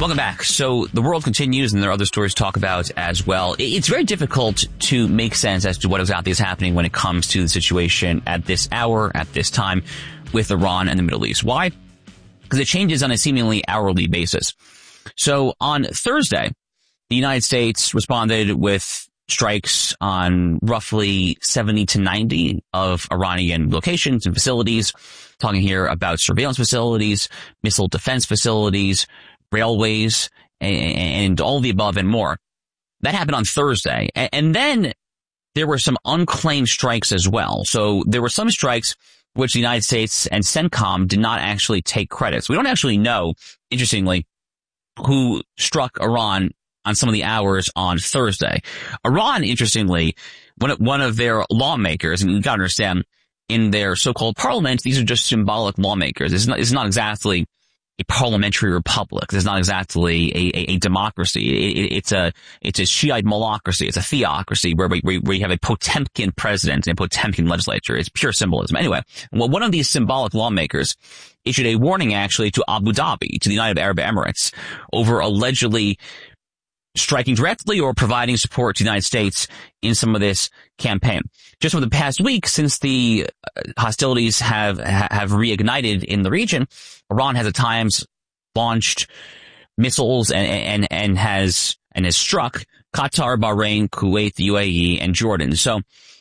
Welcome back. So the world continues, and there are other stories to talk about as well. It's very difficult to make sense as to what exactly is happening when it comes to the situation at this hour, at this time, with Iran and the Middle East. Why? Because it changes on a seemingly hourly basis. So on Thursday, the United States responded with strikes on roughly 70 to 90 of Iranian locations and facilities. Talking here about surveillance facilities, missile defense facilities, railways, and all the above and more. That happened on Thursday. And then there were some unclaimed strikes as well. So there were some strikes which the United States and CENTCOM did not actually take credit. So we don't actually know, interestingly, who struck Iran on some of the hours on Thursday. Iran, interestingly, one of their lawmakers, and you've got to understand, in their so-called parliament, these are just symbolic lawmakers. It's not exactly a parliamentary republic. It's not exactly a democracy. It's a Shiite malocracy. It's a theocracy where you have a Potemkin president and a Potemkin legislature. It's pure symbolism. Anyway, well, one of these symbolic lawmakers issued a warning actually to Abu Dhabi, to the United Arab Emirates, over allegedly striking directly or providing support to the United States in some of this campaign. Just over the past week, since the hostilities have reignited in the region, Iran has at times launched missiles and has struck Qatar, Bahrain, Kuwait, the UAE, and Jordan. So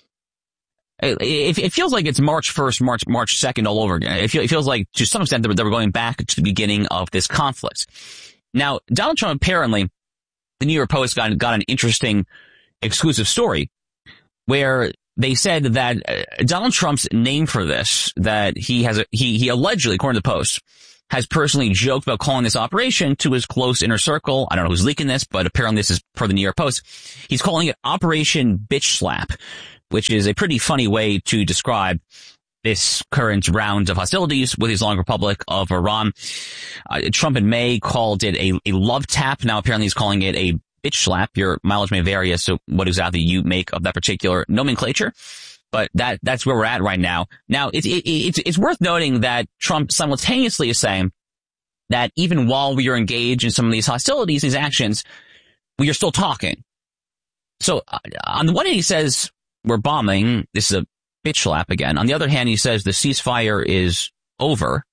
it feels like it's March 1st, March 2nd all over again. It feels like to some extent that we're going back to the beginning of this conflict. Now, Donald Trump apparently, the New York Post got an interesting exclusive story where they said that Donald Trump's name for this, that he allegedly, according to the Post, has personally joked about calling this operation to his close inner circle. I don't know who's leaking this, but apparently this is per the New York Post. He's calling it Operation Bitch Slap, which is a pretty funny way to describe this current round of hostilities with the Islamic Republic of Iran. Trump in May called it a love tap. Now apparently he's calling it a bitch slap. Your mileage may vary as to what exactly you make of that particular nomenclature, but that's where we're at right now. Now it's worth noting that Trump simultaneously is saying that even while we are engaged in some of these hostilities, these actions, we are still talking. So on the one hand, he says we're bombing. This is a bitch slap again. On the other hand, he says the ceasefire is over,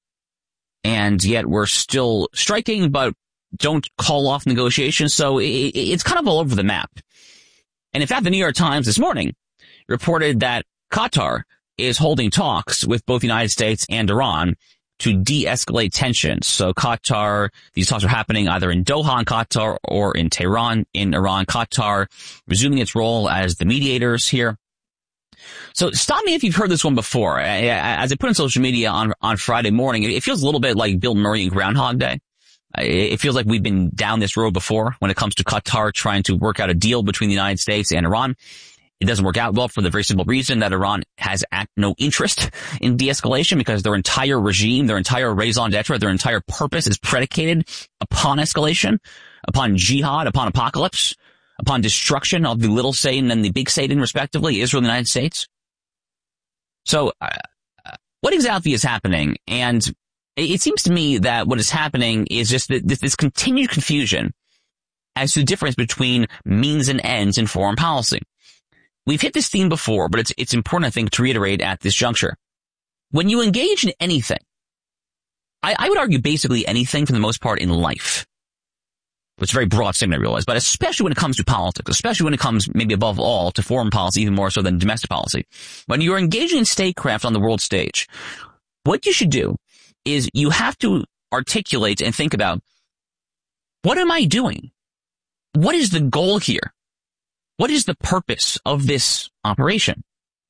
and yet we're still striking, but don't call off negotiations. So it's kind of all over the map. And in fact, the New York Times this morning reported that Qatar is holding talks with both the United States and Iran to de-escalate tensions. So Qatar, these talks are happening either in Doha in Qatar or in Tehran in Iran. Qatar resuming its role as the mediators here. So stop me if you've heard this one before. As I put on social media on Friday morning, it feels a little bit like Bill Murray and Groundhog Day. It feels like we've been down this road before when it comes to Qatar trying to work out a deal between the United States and Iran. It doesn't work out well for the very simple reason that Iran has no interest in de-escalation because their entire regime, their entire raison d'etre, their entire purpose is predicated upon escalation, upon jihad, upon apocalypse, upon destruction of the little Satan and the big Satan, respectively, Israel and the United States. So what exactly is happening? And it seems to me that what is happening is just this continued confusion as to the difference between means and ends in foreign policy. We've hit this theme before, but it's important, I think, to reiterate at this juncture. When you engage in anything, I would argue basically anything for the most part in life. It's a very broad statement, I realize, but especially when it comes to politics, especially when it comes, maybe above all, to foreign policy, even more so than domestic policy. When you're engaging in statecraft on the world stage, what you should do is you have to articulate and think about, what am I doing? What is the goal here? What is the purpose of this operation?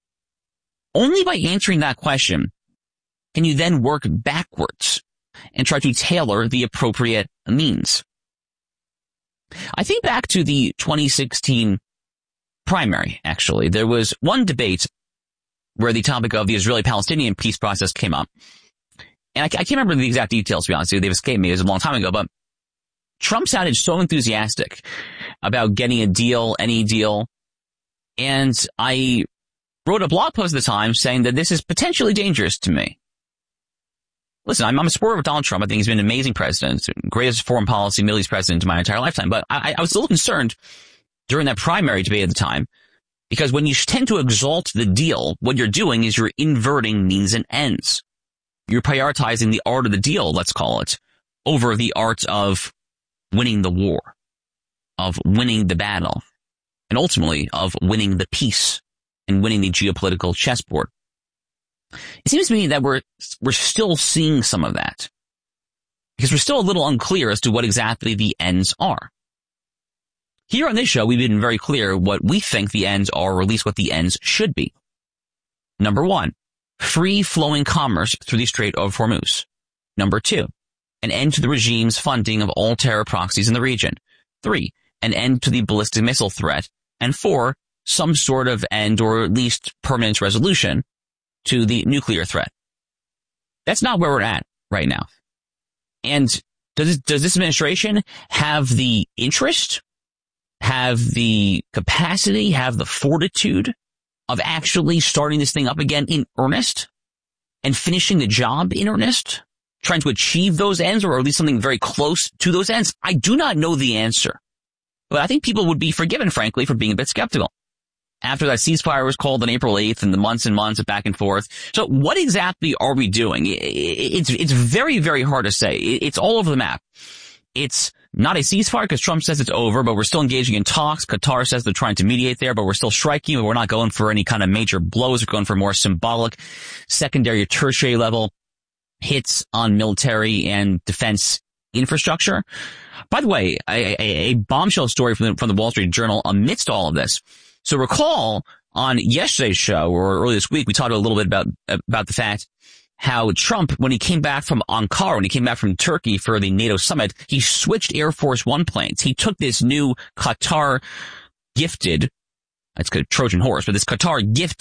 Only by answering that question can you then work backwards and try to tailor the appropriate means. I think back to the 2016 primary, actually. There was one debate where the topic of the Israeli-Palestinian peace process came up. And I can't remember the exact details, to be honest with you. They've escaped me. It was a long time ago. But Trump sounded so enthusiastic about getting a deal, any deal. And I wrote a blog post at the time saying that this is potentially dangerous to me. listen, I'm a supporter of Donald Trump. I think he's been an amazing president, greatest foreign policy, Middle East president in my entire lifetime. But I was a little concerned during that primary debate at the time, because when you tend to exalt the deal, what you're doing is you're inverting means and ends. You're prioritizing the art of the deal, let's call it, over the art of winning the war, of winning the battle, and ultimately of winning the peace and winning the geopolitical chessboard. It seems to me that we're still seeing some of that, because we're still a little unclear as to what exactly the ends are. Here on this show, we've been very clear what we think the ends are, or at least what the ends should be. Number 1, free-flowing commerce through the Strait of Hormuz. Number 2, an end to the regime's funding of all terror proxies in the region. 3, an end to the ballistic missile threat. And 4, some sort of end, or at least permanent resolution, to the nuclear threat. That's not where we're at right now. And does this administration have the interest, have the capacity, have the fortitude of actually starting this thing up again in earnest and finishing the job in earnest, trying to achieve those ends, or at least something very close to those ends? I do not know the answer, but I think people would be forgiven, frankly, for being a bit skeptical after that ceasefire was called on April 8th and the months and months of back and forth. So what exactly are we doing? It's very, very hard to say. It's all over the map. It's not a ceasefire because Trump says it's over, but we're still engaging in talks. Qatar says they're trying to mediate there, but we're still striking, but we're not going for any kind of major blows. We're going for more symbolic, secondary or tertiary level hits on military and defense infrastructure. By the way, a bombshell story from the Wall Street Journal amidst all of this. So recall on yesterday's show, or earlier this week, we talked a little bit about the fact how Trump, when he came back from Ankara, when he came back from Turkey for the NATO summit, he switched Air Force One planes. He took this new Qatar gifted, it's a Trojan horse, but this Qatar gifted